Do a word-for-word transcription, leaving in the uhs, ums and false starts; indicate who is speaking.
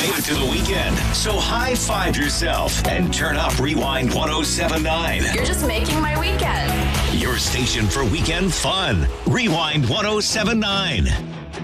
Speaker 1: made it to the weekend. So high five yourself and turn up Rewind ten seventy-nine.
Speaker 2: You're just making my weekend.
Speaker 1: Your station for weekend fun. Rewind ten seventy-nine.